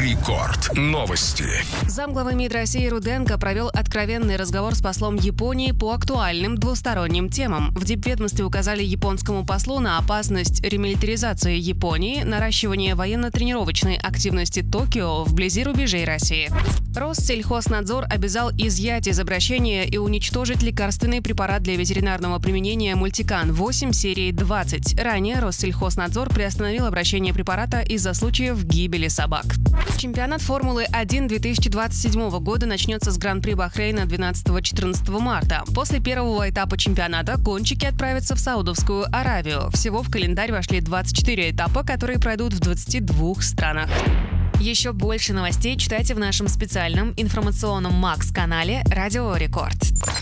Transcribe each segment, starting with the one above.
Рекорд. Новости. Замглавы МИД России Руденко провел откровенный разговор с послом Японии по актуальным двусторонним темам. В дипведомстве указали японскому послу на опасность ремилитаризации Японии, наращивание военно-тренировочной активности Токио вблизи рубежей России. Россельхознадзор обязал изъять из обращения и уничтожить лекарственный препарат для ветеринарного применения Мультикан-8 серии 20. Ранее Россельхознадзор приостановил обращение препарата из-за случаев гибели собак. Чемпионат Формулы-1 2027 года начнется с Гран-при Бахрейна 12-14 марта. После первого этапа чемпионата гонщики отправятся в Саудовскую Аравию. Всего в календарь вошли 24 этапа, которые пройдут в 22 странах. Еще больше новостей читайте в нашем специальном информационном Макс-канале «Радио Рекорд».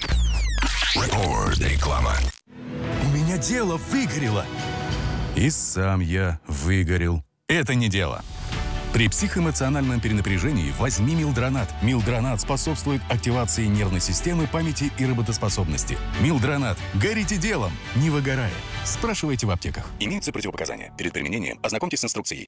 Реклама. У меня дело выгорело. И сам я выгорел. Это не дело. При психоэмоциональном перенапряжении возьми Милдронат. Милдронат способствует активации нервной системы, памяти и работоспособности. Милдронат. Горите делом, не выгорая. Спрашивайте в аптеках. Имеются противопоказания. Перед применением ознакомьтесь с инструкцией.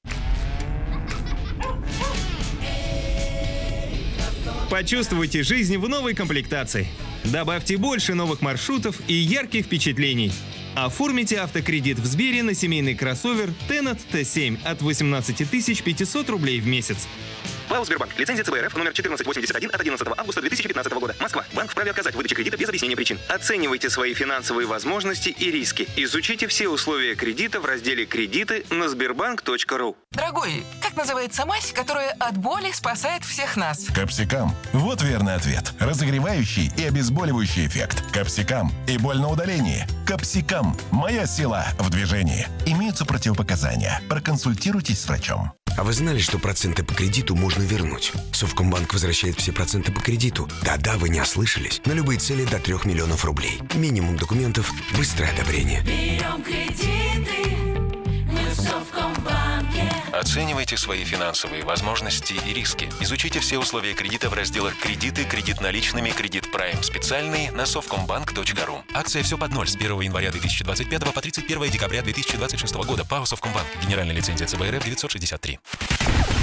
Почувствуйте жизнь в новой комплектации. Добавьте больше новых маршрутов и ярких впечатлений. Оформите автокредит в Сбере на семейный кроссовер Tenat T7 от 18 500 рублей в месяц. ПАО «Сбербанк». Лицензия ЦБРФ номер 1481 от 11 августа 2015 года. Москва. Банк вправе отказать в выдаче кредита без объяснения причин. Оценивайте свои финансовые возможности и риски. Изучите все условия кредита в разделе «Кредиты» на sberbank.ru. Дорогой, как называется мазь, которая от боли спасает всех нас? Капсикам. Вот верный ответ. Разогревающий и обезболивающий эффект. Капсикам. И боль на удалении. Капсикам. Моя сила в движении. Имеются противопоказания. Проконсультируйтесь с врачом. А вы знали, что проценты по кредиту можно вернуть? Совкомбанк возвращает все проценты по кредиту. Да-да, вы не ослышались. На любые цели до 3 миллионов рублей. Минимум документов, быстрое одобрение. Берем кредиты, мы в Совкомбанке. Оценивайте свои финансовые возможности и риски. Изучите все условия кредита в разделах «Кредиты», «Кредит наличными», «Кредит Прайм» специальный на совкомбанк.ру. Акция «Все под ноль» с 1 января 2025 по 31 декабря 2026 года. ПАО «Совкомбанк». Генеральная лицензия ЦБРФ 963.